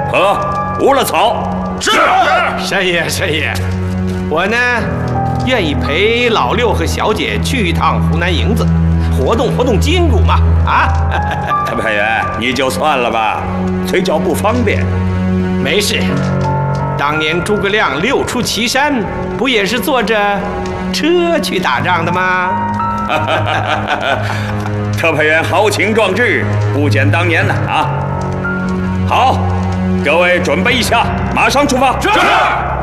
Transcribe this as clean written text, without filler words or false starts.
和吴了草。 是，神爷，我呢愿意陪老六和小姐去一趟湖南营子，活动筋骨嘛。啊， 派员，你就算了吧，崔教不方便。 没事，当年诸葛亮六出祁山，不也是坐着车去打仗的吗？ 特派员豪情壮志，不减当年了啊！好，各位准备一下，马上出发。 是。